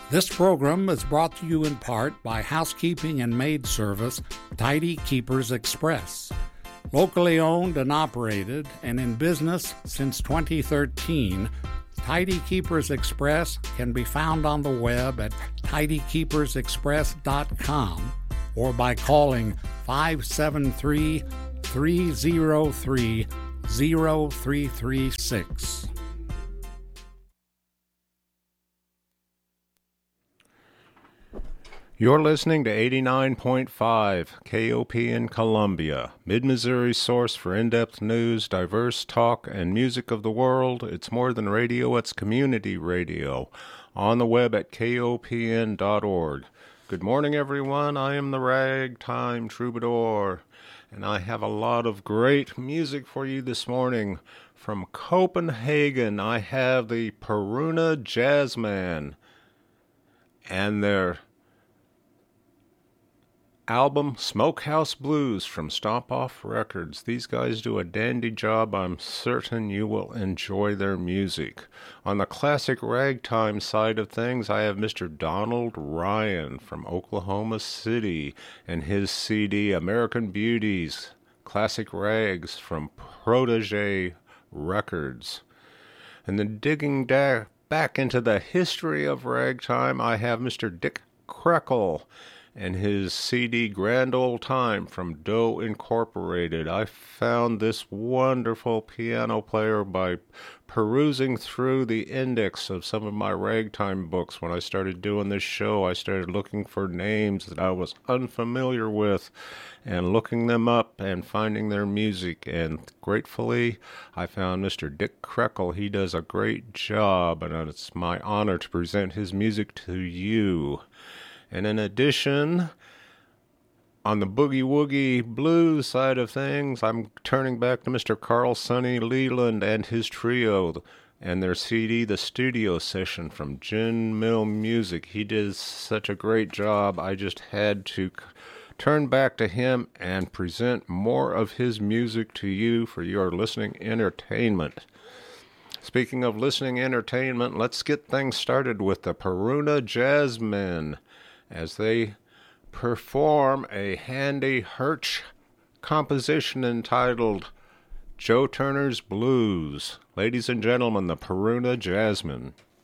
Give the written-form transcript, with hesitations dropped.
This program is brought to you in part by housekeeping and maid service Tidy Keepers Express. Locally owned and operated and in business since 2013, Tidy Keepers Express can be found on the web at tidykeepersexpress.com or by calling 573-303-0336. You're listening to 89.5 KOP in Columbia, Mid-Missouri's source for in-depth news, diverse talk, and music of the world. It's more than radio, it's community radio. On the web at kopn.org. Good morning, everyone. I am the Ragtime Troubadour, and I have a lot of great music for you this morning. From Copenhagen, I have the Peruna Jazzmen and their album Smokehouse Blues from Stomp Off Records. These guys do a dandy job. I'm certain you will enjoy their music. On the classic ragtime side of things, I have Mr. Donald Ryan from Oklahoma City and his CD American Beauties, Classic Rags from Protege Records. And then digging back into the history of ragtime, I have Mr. Dick Krekel and his CD Grand Old Time from Doe Incorporated. I found this wonderful piano player by perusing through the index of some of my ragtime books. When I started doing this show, I started looking for names that I was unfamiliar with and looking them up and finding their music. And gratefully, I found Mr. Dick Krekel. He does a great job, and it's my honor to present his music to you. And in addition, on the boogie-woogie blues side of things, I'm turning back to Mr. Carl Sonny Leland and his trio and their CD, The Studio Session from Gin Mill Music. He did such a great job, I just had to turn back to him and present more of his music to you for your listening entertainment. Speaking of listening entertainment, let's get things started with the Peruna Jazzmen as they perform a Handy Hirsch composition entitled Joe Turner's Blues. Ladies and gentlemen, the Peruna Jazzmen.